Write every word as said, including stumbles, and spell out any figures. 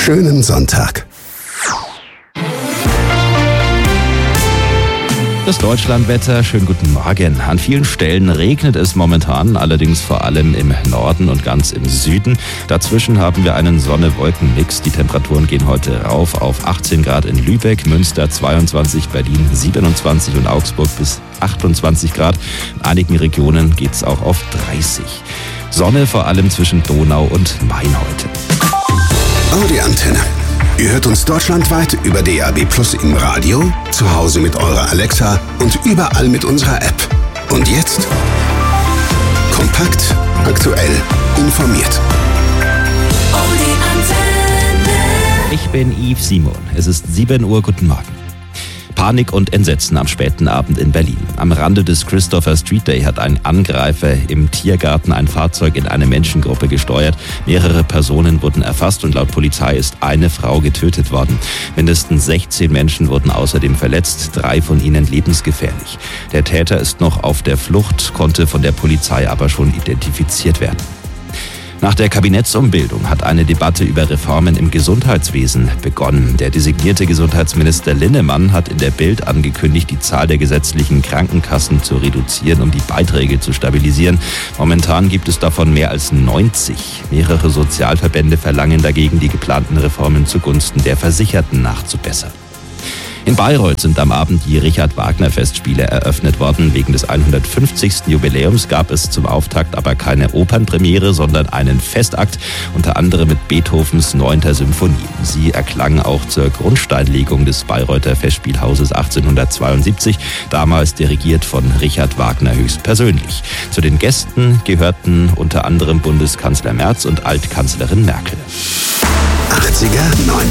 schönen Sonntag. Das Deutschlandwetter, schönen guten Morgen. An vielen Stellen regnet es momentan, allerdings vor allem im Norden und ganz im Süden. Dazwischen haben wir einen Sonne-Wolken-Mix. Die Temperaturen gehen heute rauf auf achtzehn Grad in Lübeck, Münster zweiundzwanzig, Berlin siebenundzwanzig und Augsburg bis achtundzwanzig Grad. In einigen Regionen geht es auch auf dreißig. Sonne vor allem zwischen Donau und Main heute. Audi Antenne. Ihr hört uns deutschlandweit über D A B Plus im Radio, zu Hause mit eurer Alexa und überall mit unserer App. Und jetzt kompakt, aktuell, informiert. Audi Antenne. Ich bin Yves Simon. Es ist sieben Uhr. Guten Morgen. Panik und Entsetzen am späten Abend in Berlin. Am Rande des Christopher Street Day hat ein Angreifer im Tiergarten ein Fahrzeug in eine Menschengruppe gesteuert. Mehrere Personen wurden erfasst und laut Polizei ist eine Frau getötet worden. Mindestens sechzehn Menschen wurden außerdem verletzt, drei von ihnen lebensgefährlich. Der Täter ist noch auf der Flucht, konnte von der Polizei aber schon identifiziert werden. Nach der Kabinettsumbildung hat eine Debatte über Reformen im Gesundheitswesen begonnen. Der designierte Gesundheitsminister Linnemann hat in der Bild angekündigt, die Zahl der gesetzlichen Krankenkassen zu reduzieren, um die Beiträge zu stabilisieren. Momentan gibt es davon mehr als neunzig. Mehrere Sozialverbände verlangen dagegen, die geplanten Reformen zugunsten der Versicherten nachzubessern. In Bayreuth sind am Abend die Richard-Wagner-Festspiele eröffnet worden. Wegen des hundertfünfzigsten Jubiläums gab es zum Auftakt aber keine Opernpremiere, sondern einen Festakt, unter anderem mit Beethovens neunter Symphonie. Sie erklang auch zur Grundsteinlegung des Bayreuther Festspielhauses achtzehnhundertzweiundsiebzig, damals dirigiert von Richard Wagner höchstpersönlich. Zu den Gästen gehörten unter anderem Bundeskanzler Merz und Altkanzlerin Merkel. achtziger, neunziger